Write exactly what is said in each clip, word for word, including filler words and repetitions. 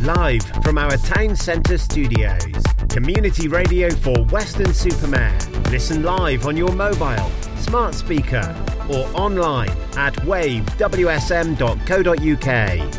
Live from our town centre studios. Community radio for Weston-super-Mare. Listen live on your mobile, smart speaker or online at wave w s m dot co dot u k.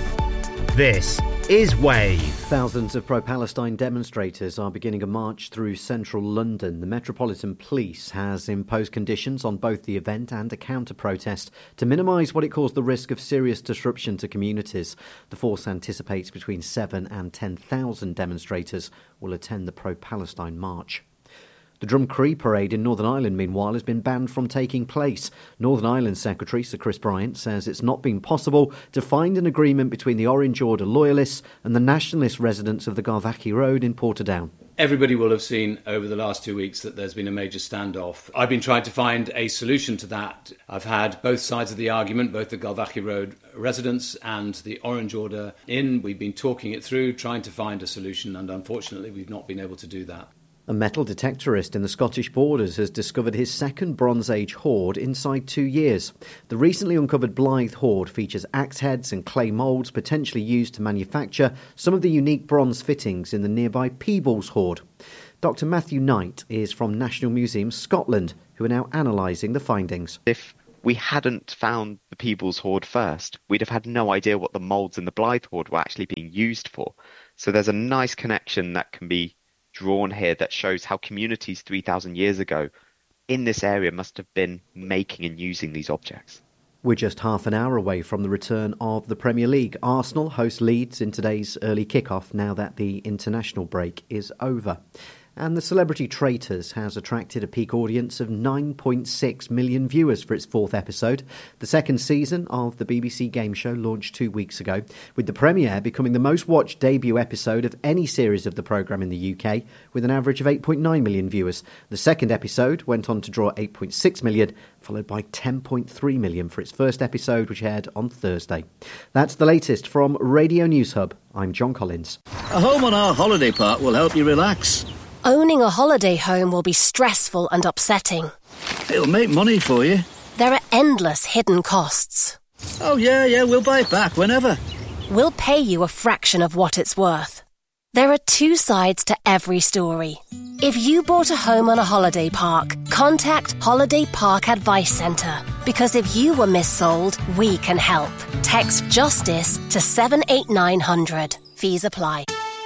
This is Wave. Thousands of pro-Palestine demonstrators are beginning a march through central London. The Metropolitan Police has imposed conditions on both the event and a counter-protest to minimise what it calls the risk of serious disruption to communities. The force anticipates between seven and ten thousand demonstrators will attend the pro-Palestine march. The Drumcree Parade in Northern Ireland, meanwhile, has been banned from taking place. Northern Ireland Secretary Sir Chris Bryant says it's not been possible to find an agreement between the Orange Order loyalists and the nationalist residents of the Galvachy Road in Portadown. Everybody will have seen over the last two weeks that there's been a major standoff. I've been trying to find a solution to that. I've had both sides of the argument, both the Galvachy Road residents and the Orange Order in. We've been talking it through, trying to find a solution, and unfortunately we've not been able to do that. A metal detectorist in the Scottish Borders has discovered his second Bronze Age hoard inside two years. The recently uncovered Blythe hoard features axe heads and clay moulds potentially used to manufacture some of the unique bronze fittings in the nearby Peebles hoard. Doctor Matthew Knight is from National Museums Scotland, who are now analysing the findings. If we hadn't found the Peebles hoard first, we'd have had no idea what the moulds in the Blythe hoard were actually being used for. So there's a nice connection that can be drawn here that shows how communities three thousand years ago in this area must have been making and using these objects. We're just half an hour away from the return of the Premier League. Arsenal host Leeds in today's early kick-off now that the international break is over. And The Celebrity Traitors has attracted a peak audience of nine point six million viewers for its fourth episode. The second season of the B B C game show launched two weeks ago, with the premiere becoming the most watched debut episode of any series of the programme in the U K, with an average of eight point nine million viewers. The second episode went on to draw eight point six million, followed by ten point three million for its first episode, which aired on Thursday. That's the latest from Radio News Hub. I'm John Collins. A home on our holiday park will help you relax. Owning a holiday home will be stressful and upsetting. It'll make money for you. There are endless hidden costs. Oh, yeah, yeah, we'll buy it back whenever. We'll pay you a fraction of what it's worth. There are two sides to every story. If you bought a home on a holiday park, contact Holiday Park Advice Centre. Because if you were missold, we can help. Text JUSTICE to seven eight nine hundred. Fees apply.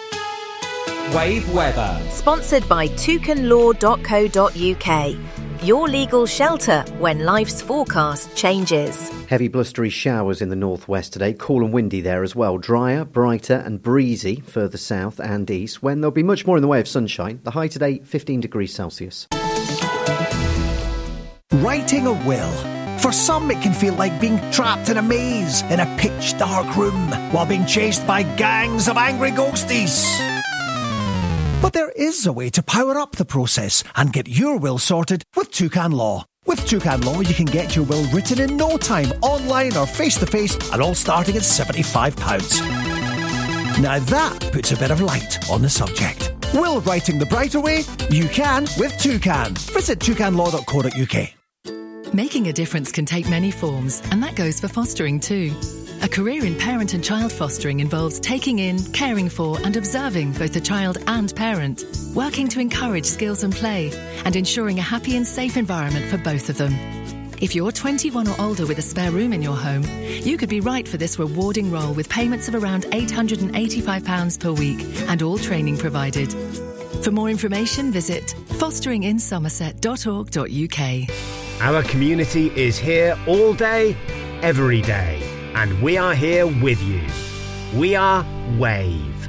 Wave weather. Sponsored by toucan law dot co dot u k. Your legal shelter when life's forecast changes. Heavy blustery showers in the northwest today, cool and windy there as well. Drier, brighter and breezy further south and east, when there'll be much more in the way of sunshine. The high today, fifteen degrees Celsius. Writing a will. For some, it can feel like being trapped in a maze in a pitch dark room while being chased by gangs of angry ghosties. But there is a way to power up the process and get your will sorted with Toucan Law. With Toucan Law, you can get your will written in no time, online or face-to-face, and all starting at seventy-five pounds. Now that puts a bit of light on the subject. Will writing the brighter way? You can with Toucan. Visit toucan law dot co dot u k. Making a difference can take many forms, and that goes for fostering too. A career in parent and child fostering involves taking in, caring for and observing both the child and parent, working to encourage skills and play, and ensuring a happy and safe environment for both of them. If you're twenty-one or older with a spare room in your home, you could be right for this rewarding role with payments of around eight hundred eighty-five pounds per week and all training provided. For more information, visit fostering in somerset dot org dot u k. Our community is here all day, every day. And we are here with you. We are Wave.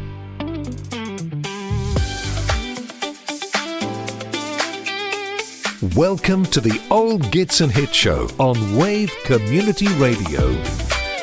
Welcome to the Old Gits and Hit Show on Wave Community Radio.